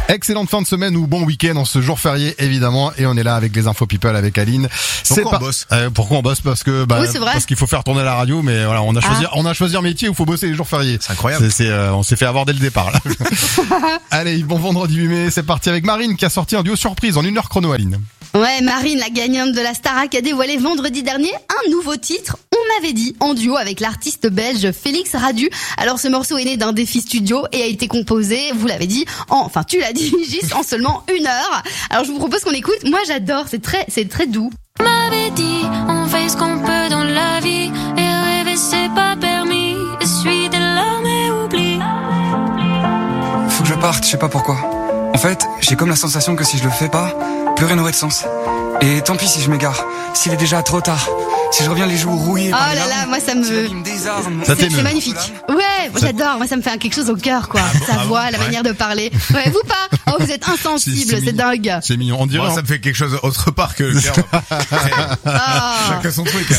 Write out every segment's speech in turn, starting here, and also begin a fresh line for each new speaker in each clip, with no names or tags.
Excellente fin de semaine ou bon week-end en ce jour férié évidemment, et on est là avec les infos people avec Aline.
Pourquoi on bosse
pourquoi on bosse? Parce que
Oui, c'est vrai.
parce qu'il faut faire tourner la radio, mais voilà, on a choisi un métier où il faut bosser les jours fériés.
C'est incroyable.
On s'est fait avoir dès le départ là. Allez, bon vendredi 8 mai, c'est parti avec Marine qui a sorti un duo surprise en 1 heure chrono, Aline.
Ouais, Marine, la gagnante de la Starac, a dévoilé vendredi dernier un nouveau titre, On m'avait dit, en duo avec l'artiste belge Félix Radu. Alors ce morceau est né d'un défi studio et a été composé, vous l'avez dit, tu l'as dit, Gis, en seulement 1 heure. Alors je vous propose qu'on écoute, moi j'adore, c'est très doux.
On m'avait dit, on fait ce qu'on peut dans la vie, et rêver c'est pas permis, essuie des larmes et oublie.
Faut que je parte, je sais pas pourquoi. En fait, j'ai comme la sensation que si je le fais pas, plus rien n'aurait de sens. Et tant pis si je m'égare, s'il est déjà trop tard. Si je reviens les joues rouillées.
Oh là là, moi ça me... C'est magnifique. Ouais, j'adore, moi ça me fait quelque chose au cœur, quoi. Sa voix, la manière de parler. Ouais, vous pas? Oh, vous êtes insensible, c'est dingue.
C'est mignon, on dirait.
Moi, ça me fait quelque chose autre part que le cœur. Chacun son truc.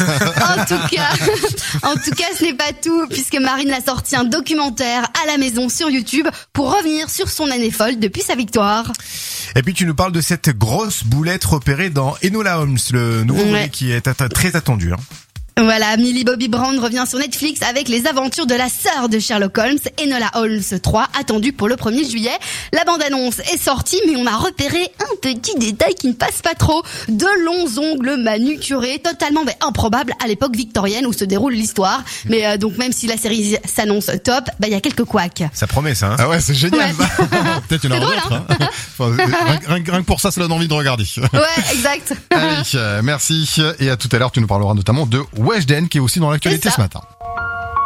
En tout cas, ce n'est pas tout, puisque Marine a sorti un documentaire à la maison sur YouTube pour revenir sur son année folle depuis sa victoire.
Et puis tu nous parles de cette grosse boulette repérée dans Enola Holmes, le nouveau volet qui est très attendu.
Voilà, Millie Bobby Brown revient sur Netflix avec les aventures de la sœur de Sherlock Holmes, Enola Holmes 3, attendue pour le 1er juillet. La bande-annonce est sortie, mais on a repéré un petit détail qui ne passe pas trop. De longs ongles manucurés, totalement improbables à l'époque victorienne où se déroule l'histoire. Mais donc même si la série s'annonce top, il y a quelques couacs.
Ça promet ça, hein.
Ah ouais, c'est génial.
Ouais.
Peut-être une heure d'autre. Rien que pour ça donne envie de regarder.
Ouais, exact.
Allez, merci. Et à tout à l'heure, tu nous parleras notamment de Weshden qui est aussi dans l'actualité ce matin.